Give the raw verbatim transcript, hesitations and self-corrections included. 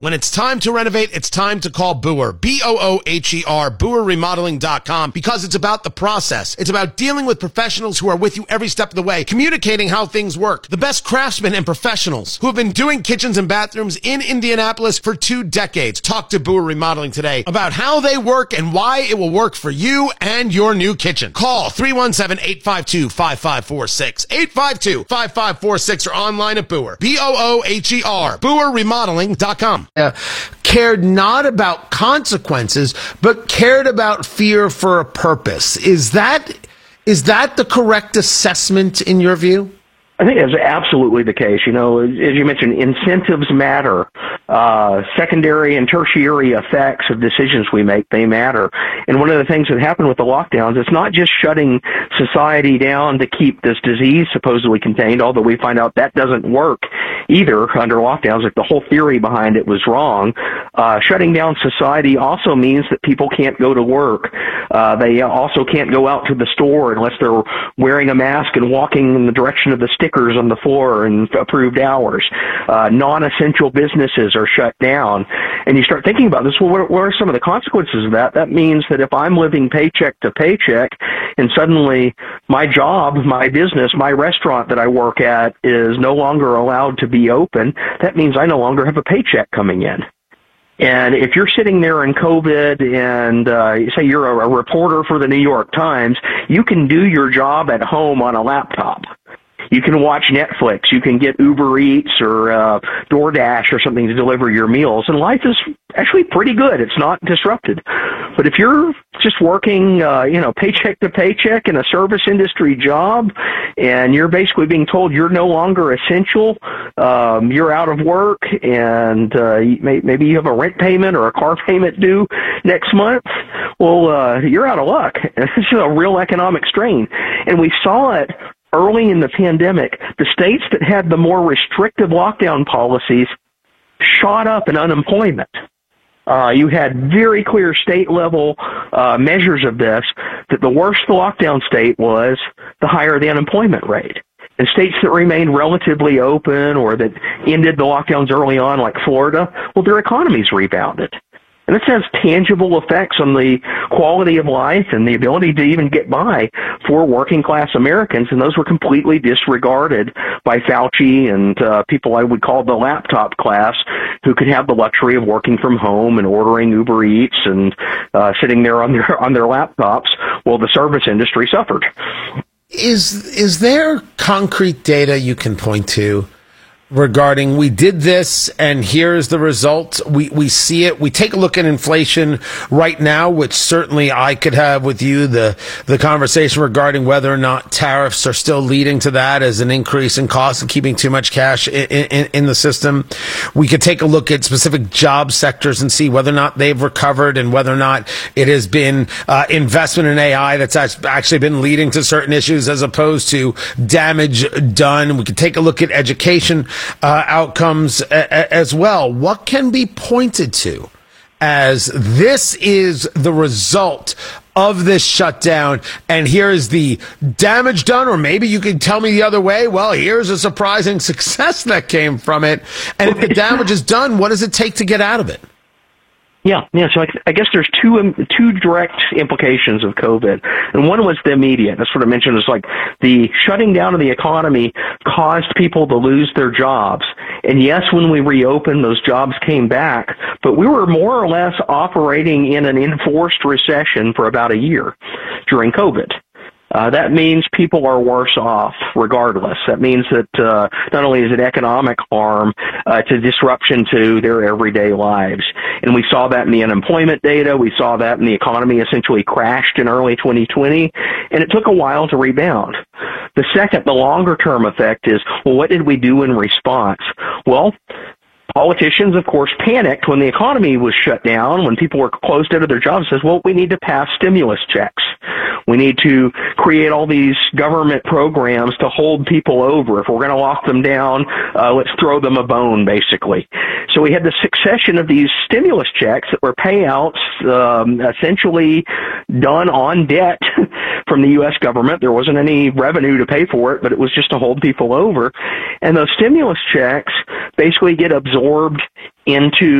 When it's time to renovate, it's time to call Boer, B O O H E R, Boer Remodeling dot com, because it's about the process. It's about dealing with professionals who are with you every step of the way, communicating how things work. The best craftsmen and professionals who have been doing kitchens and bathrooms in Indianapolis for two decades. Talk to Boer Remodeling today about how they work and why it will work for you and your new kitchen. Call three one seven, eight five two, five five four six, eight five two, five five four six, or online at Boer, B O O H E R, Boer Remodeling dot com. Uh, cared not about consequences, but cared about fear for a purpose. Is that is that the correct assessment in your view? I think that's absolutely the case. You know, as you mentioned, incentives matter. Uh, secondary and tertiary effects of decisions we make, they matter. And one of the things that happened with the lockdowns, it's not just shutting society down to keep this disease supposedly contained, although we find out that doesn't work either under lockdowns, if the whole theory behind it was wrong. Uh, shutting down society also means that people can't go to work. Uh, they also can't go out to the store unless they're wearing a mask and walking in the direction of the stickers on the floor and approved hours. Uh, non-essential businesses are shut down. And you start thinking about this, well, what, what are some of the consequences of that? That means that if I'm living paycheck to paycheck and suddenly my job, my business, my restaurant that I work at is no longer allowed to be open, that means I no longer have a paycheck coming in. And if you're sitting there in COVID and uh, say you're a, a reporter for the New York Times, you can do your job at home on a laptop. You can watch Netflix. You can get Uber Eats or uh, DoorDash or something to deliver your meals. And life is actually pretty good. It's not disrupted. But if you're just working, uh, you know, paycheck to paycheck in a service industry job, and you're basically being told you're no longer essential, um, you're out of work, and uh, may, maybe you have a rent payment or a car payment due next month, well, uh, you're out of luck. It's just a real economic strain. And we saw it early in the pandemic. The states that had the more restrictive lockdown policies shot up in unemployment. Uh, you had very clear state-level uh, measures of this, that the worse the lockdown state was, the higher the unemployment rate. And states that remained relatively open or that ended the lockdowns early on, like Florida, well, their economies rebounded. And this has tangible effects on the quality of life and the ability to even get by for working-class Americans, and those were completely disregarded by Fauci and uh, people I would call the laptop class, who could have the luxury of working from home and ordering Uber Eats and uh, sitting there on their on their laptops while the service industry suffered. Is is there concrete data you can point to regarding, we did this and here's the result? We we see it. We take a look at inflation right now, which certainly I could have with you the the conversation regarding whether or not tariffs are still leading to that as an increase in cost and keeping too much cash in, in, in the system. We could take a look at specific job sectors and see whether or not they've recovered and whether or not it has been uh, investment in A I that's actually been leading to certain issues as opposed to damage done. We could take a look at education Uh, outcomes a- a- as well. What can be pointed to as this is the result of this shutdown, and here is the damage done? Or maybe you could tell me the other way, well, here's a surprising success that came from it. And if the damage is done, what does it take to get out of it? Yeah, yeah. So I, I guess there's two um, two direct implications of COVID, and one was the immediate. That's what I mentioned. Is like the shutting down of the economy caused people to lose their jobs. And yes, when we reopened, those jobs came back, but we were more or less operating in an enforced recession for about a year during COVID. Uh, that means people are worse off regardless. That means that uh, not only is it economic harm, uh, it's a disruption to their everyday lives. And we saw that in the unemployment data. We saw that in the economy essentially crashed in early twenty twenty, and it took a while to rebound. The second, the longer-term effect is, well, what did we do in response? Well, politicians, of course, panicked when the economy was shut down, when people were closed out of their jobs, says, well, we need to pass stimulus checks. We need to create all these government programs to hold people over. If we're going to lock them down, uh, let's throw them a bone, basically. So we had the succession of these stimulus checks that were payouts um, essentially done on debt from the U S government. There wasn't any revenue to pay for it, but it was just to hold people over. And those stimulus checks basically get absorbed into